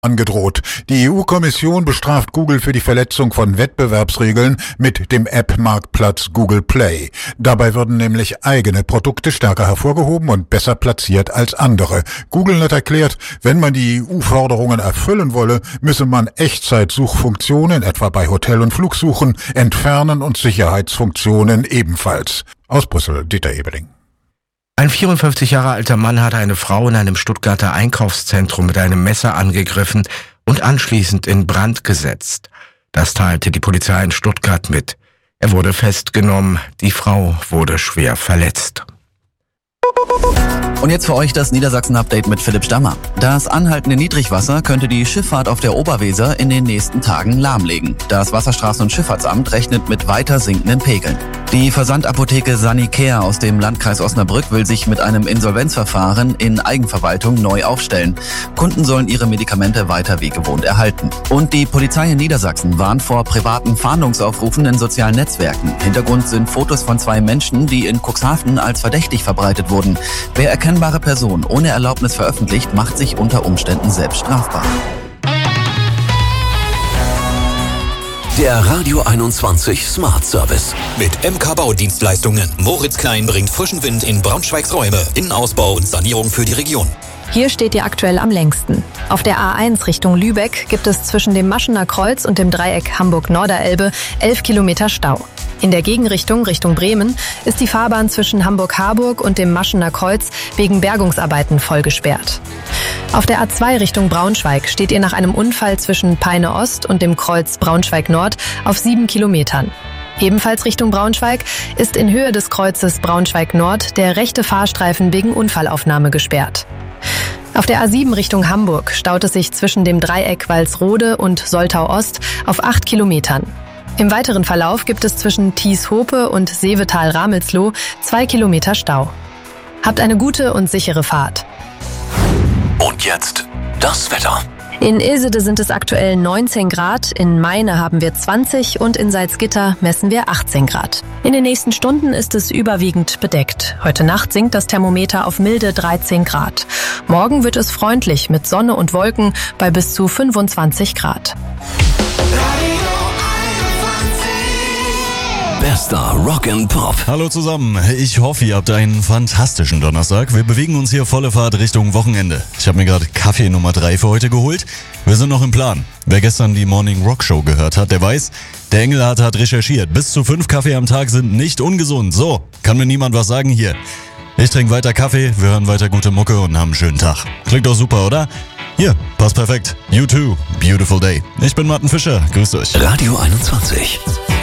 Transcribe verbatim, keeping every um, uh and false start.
angedroht. Die E U-Kommission bestraft Google für die Verletzung von Wettbewerbsregeln mit dem App-Marktplatz Google Play. Dabei würden nämlich eigene Produkte stärker hervorgehoben und besser platziert als andere. Google hat erklärt, wenn man die E U-Forderungen erfüllen wolle, müsse man Echtzeitsuchfunktionen, etwa bei Hotel- und Flugsuchen, entfernen und Sicherheitsfunktionen ebenfalls. Aus Brüssel, Dieter Ebeling. Ein vierundfünfzig Jahre alter Mann hat eine Frau in einem Stuttgarter Einkaufszentrum mit einem Messer angegriffen und anschließend in Brand gesetzt. Das teilte die Polizei in Stuttgart mit. Er wurde festgenommen, die Frau wurde schwer verletzt. Und jetzt für euch das Niedersachsen-Update mit Philipp Stammer. Das anhaltende Niedrigwasser könnte die Schifffahrt auf der Oberweser in den nächsten Tagen lahmlegen. Das Wasserstraßen- und Schifffahrtsamt rechnet mit weiter sinkenden Pegeln. Die Versandapotheke Sanicare aus dem Landkreis Osnabrück will sich mit einem Insolvenzverfahren in Eigenverwaltung neu aufstellen. Kunden sollen ihre Medikamente weiter wie gewohnt erhalten. Und die Polizei in Niedersachsen warnt vor privaten Fahndungsaufrufen in sozialen Netzwerken. Hintergrund sind Fotos von zwei Menschen, die in Cuxhaven als verdächtig verbreitet wurden. Wer erkennbare Person ohne Erlaubnis veröffentlicht, macht sich unter Umständen selbst strafbar. Der Radio einundzwanzig Smart Service. Mit M K Baudienstleistungen. Moritz Klein bringt frischen Wind in Braunschweigs Räume. Innenausbau und Sanierung für die Region. Hier steht ihr aktuell am längsten. Auf der A eins Richtung Lübeck gibt es zwischen dem Maschener Kreuz und dem Dreieck Hamburg-Norderelbe elf Kilometer Stau. In der Gegenrichtung, Richtung Bremen, ist die Fahrbahn zwischen Hamburg-Harburg und dem Maschener Kreuz wegen Bergungsarbeiten voll gesperrt. Auf der A zwei Richtung Braunschweig steht ihr nach einem Unfall zwischen Peine Ost und dem Kreuz Braunschweig Nord auf sieben Kilometern. Ebenfalls Richtung Braunschweig ist in Höhe des Kreuzes Braunschweig Nord der rechte Fahrstreifen wegen Unfallaufnahme gesperrt. Auf der A sieben Richtung Hamburg staut es sich zwischen dem Dreieck Walsrode und Soltau Ost auf acht Kilometern. Im weiteren Verlauf gibt es zwischen Thies-Hope und Seevetal-Ramelsloh zwei Kilometer Stau. Habt eine gute und sichere Fahrt. Und jetzt das Wetter. In Ilsede sind es aktuell neunzehn Grad, in Meine haben wir zwanzig und in Salzgitter messen wir achtzehn Grad. In den nächsten Stunden ist es überwiegend bedeckt. Heute Nacht sinkt das Thermometer auf milde dreizehn Grad. Morgen wird es freundlich mit Sonne und Wolken bei bis zu fünfundzwanzig Grad. Bester Rock and Pop. Hallo zusammen, ich hoffe, ihr habt einen fantastischen Donnerstag. Wir bewegen uns hier volle Fahrt Richtung Wochenende. Ich habe mir gerade Kaffee Nummer drei für heute geholt. Wir sind noch im Plan. Wer gestern die Morning Rock Show gehört hat, der weiß, der Engelhardt hat recherchiert. Bis zu fünf Kaffee am Tag sind nicht ungesund. So, kann mir niemand was sagen hier. Ich trinke weiter Kaffee, wir hören weiter gute Mucke und haben einen schönen Tag. Klingt doch super, oder? Hier, passt perfekt. You too, beautiful day. Ich bin Martin Fischer, grüßt euch. Radio einundzwanzig.